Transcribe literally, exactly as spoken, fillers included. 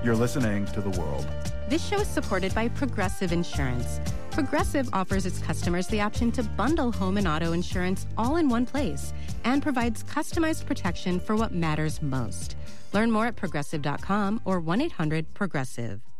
You're listening to The World. This show is supported by Progressive Insurance. Progressive offers its customers the option to bundle home and auto insurance all in one place and provides customized protection for what matters most. Learn more at progressive dot com or one eight hundred progressive.